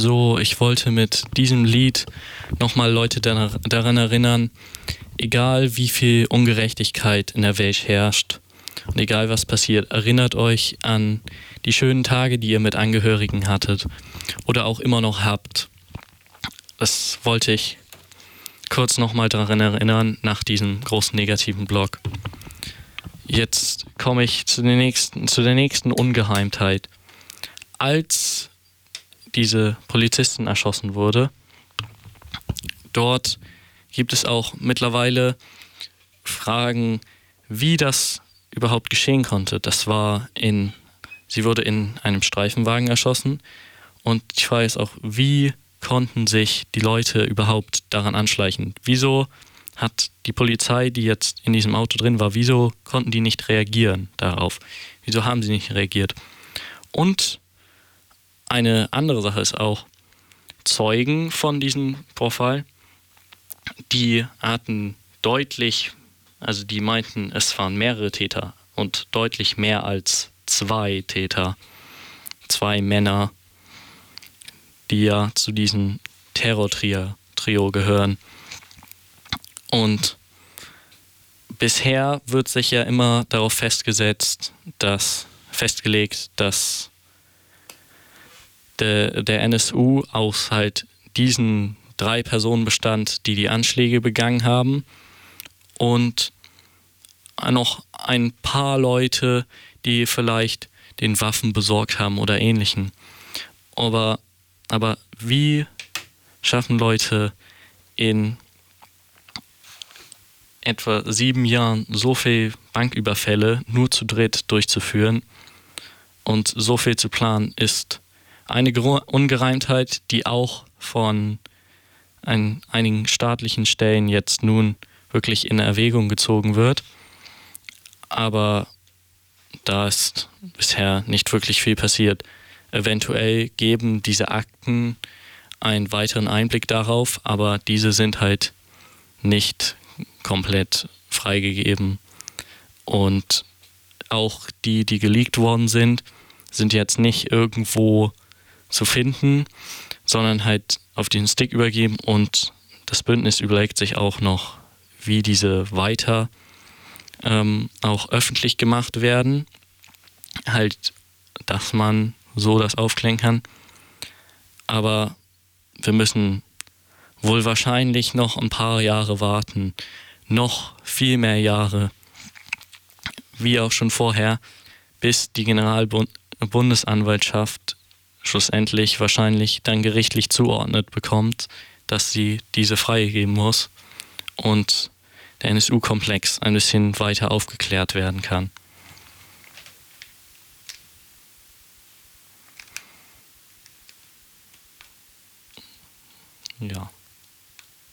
So, ich wollte mit diesem Lied nochmal Leute daran erinnern, egal wie viel Ungerechtigkeit in der Welt herrscht und egal was passiert, erinnert euch an die schönen Tage, die ihr mit Angehörigen hattet oder auch immer noch habt. Das wollte ich kurz nochmal daran erinnern nach diesem großen negativen Block. Jetzt komme ich zu der nächsten Ungeheimtheit. Als diese Polizistin erschossen wurde, dort gibt es auch mittlerweile Fragen, wie das überhaupt geschehen konnte. Sie wurde in einem Streifenwagen erschossen und die Frage ist auch, wie konnten sich die Leute überhaupt daran anschleichen? Wieso hat die Polizei, die jetzt in diesem Auto drin war, wieso konnten die nicht reagieren darauf? Wieso haben sie nicht reagiert? Und eine andere Sache ist auch, Zeugen von diesem Vorfall, die meinten, es waren mehrere Täter und deutlich mehr als 2 Täter, 2 Männer, die ja zu diesem Terror-Trio gehören. Und bisher wird sich ja immer darauf festgelegt, dass der NSU aus halt diesen 3 Personen bestand, die Anschläge begangen haben und noch ein paar Leute, die vielleicht den Waffen besorgt haben oder Ähnlichem. Aber wie schaffen Leute in etwa 7 Jahren so viel Banküberfälle nur zu dritt durchzuführen und so viel zu planen, ist eine Ungereimtheit, die auch von einigen staatlichen Stellen jetzt nun wirklich in Erwägung gezogen wird. Aber da ist bisher nicht wirklich viel passiert. Eventuell geben diese Akten einen weiteren Einblick darauf, aber diese sind halt nicht komplett freigegeben. Und auch die geleakt worden sind jetzt nicht irgendwo zu finden, sondern halt auf den Stick übergeben, und das Bündnis überlegt sich auch noch, wie diese weiter auch öffentlich gemacht werden, halt, dass man so das aufklären kann. Aber wir müssen wohl wahrscheinlich noch ein paar Jahre warten, noch viel mehr Jahre, wie auch schon vorher, bis die Generalbundesanwaltschaft schlussendlich wahrscheinlich dann gerichtlich zuordnet bekommt, dass sie diese freigeben muss und der NSU-Komplex ein bisschen weiter aufgeklärt werden kann. Ja.